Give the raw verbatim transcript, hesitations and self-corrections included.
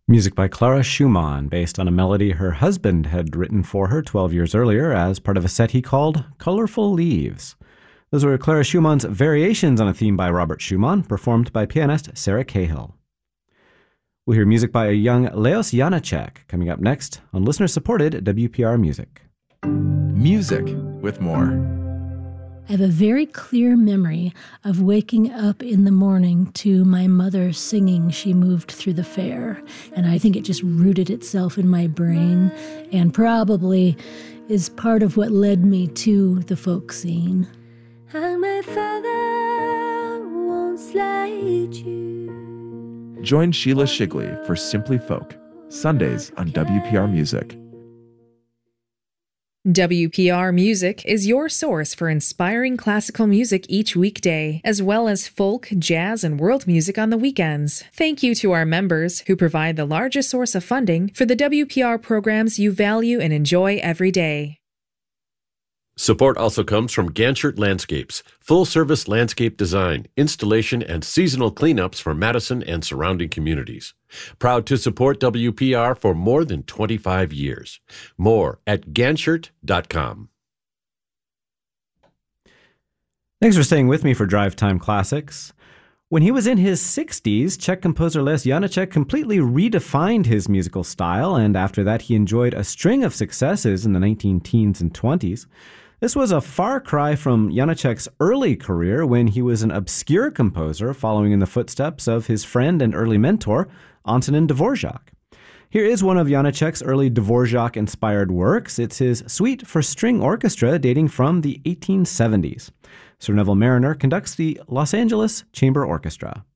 Music by Clara Schumann, based on a melody her husband had written for her twelve years earlier as part of a set he called Colorful Leaves. Those were Clara Schumann's variations on a theme by Robert Schumann, performed by pianist Sarah Cahill. We'll hear music by a young Leos Janáček coming up next on listener-supported W P R Music. Music with more. I have a very clear memory of waking up in the morning to my mother singing She Moved Through the Fair. And I think it just rooted itself in my brain and probably is part of what led me to the folk scene. And my father won't slide you. Join Sheila Shigley for Simply Folk, Sundays on W P R Music. W P R Music is your source for inspiring classical music each weekday, as well as folk, jazz, and world music on the weekends. Thank you to our members who provide the largest source of funding for the W P R programs you value and enjoy every day. Support also comes from Ganchert Landscapes, full-service landscape design, installation, and seasonal cleanups for Madison and surrounding communities. Proud to support W P R for more than twenty-five years. More at ganchert dot com. Thanks for staying with me for Drive Time Classics. When he was in his sixties, Czech composer Les Janáček completely redefined his musical style, and after that he enjoyed a string of successes in the nineteen teens and twenties. This was a far cry from Janáček's early career when he was an obscure composer following in the footsteps of his friend and early mentor, Antonin Dvorak. Here is one of Janáček's early Dvorak-inspired works. It's his Suite for String Orchestra dating from the eighteen seventies. Sir Neville Marriner conducts the Los Angeles Chamber Orchestra.